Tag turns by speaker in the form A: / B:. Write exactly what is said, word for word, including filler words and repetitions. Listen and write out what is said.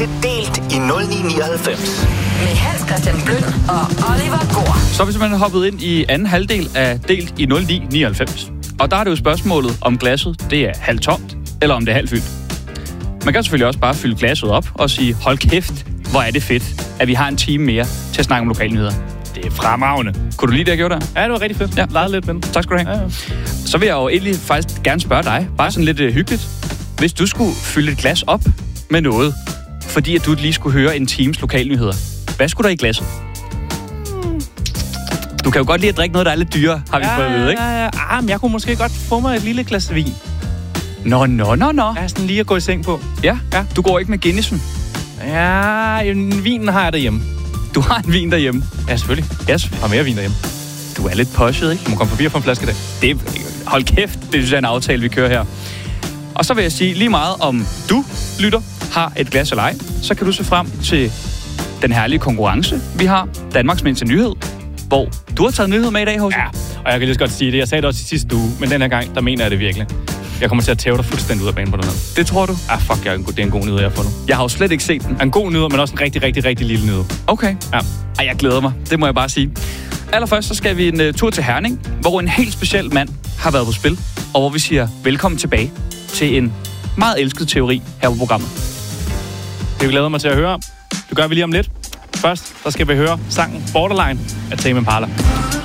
A: til Delt i nul ni nioghalvfems.
B: Med Hans Christian Bløn og Oliver Gård.
C: Så er vi simpelthen hoppet ind i anden halvdel af Delt i nul ni nioghalvfems. Og der er det jo spørgsmålet, om glasset det er halvt tomt, eller om det er halvt fyldt. Man kan selvfølgelig også bare fylde glasset op og sige, hold kæft, hvor er det fedt, at vi har en time mere til at snakke om lokalnyheder. Det er fremragende. Kunne du lide det, jeg gjorde der?
D: Ja, det var rigtig fedt.
C: Ja.
D: Lejede lidt med den.
C: Tak skal du have.
D: Ja, ja.
C: Så vil jeg jo egentlig faktisk gerne spørge dig, bare sådan lidt uh, hyggeligt. Hvis du skulle fylde et glas op med noget, fordi at du lige skulle høre en times lokalnyheder, hvad skulle der i glasset? Du kan jo godt lide at drikke noget, der er lidt dyrere, har vi
D: ja,
C: fået at vide, ikke?
D: Ja, ja, ah, men jeg kunne måske godt få mig et lille glas vin.
C: Nå, nå, nå, nå.
D: Ja, sådan lige at gå i seng på.
C: Ja, ja. Du går ikke med Guinnessen.
D: Ja, en vin har jeg derhjemme.
C: Du har en vin derhjemme.
D: Ja, selvfølgelig.
C: Yes.
D: Jeg har mere vin derhjemme.
C: Du er lidt poshet, ikke?
D: Du må komme forbi og få en flaske i dag.
C: Det, hold kæft, det synes jeg er en aftale, vi kører her. Og så vil jeg sige lige meget, om du, lytter, har et glas eller ej, så kan du se frem til den herlige konkurrence, vi har. Danmarks mindste nyhed, hvor du har taget nyhed med i dag, H C.
D: Ja, og jeg kan lige så godt sige det. Jeg sagde det også i sidste uge, men den her gang, der mener jeg det virkelig. Jeg kommer til at tæve dig fuldstændig ud af banen på den her.
C: Det tror du?
D: Ah, fuck, jeg er en god, det er en god nyhed, jeg har fået nu.
C: Jeg har jo slet ikke set den.
D: En god nyhed, men også en rigtig, rigtig, rigtig lille nyhed.
C: Okay.
D: Ja.
C: Ej, jeg glæder mig. Det må jeg bare sige. Allerførst så skal vi en uh, tur til Herning, hvor en helt speciel mand har været på spil, og hvor vi siger velkommen tilbage til en meget elsket teori her på programmet.
D: Det glæder mig til at høre. Det gør vi lige om lidt. Først, så skal vi høre sangen Borderline af Tame Impala.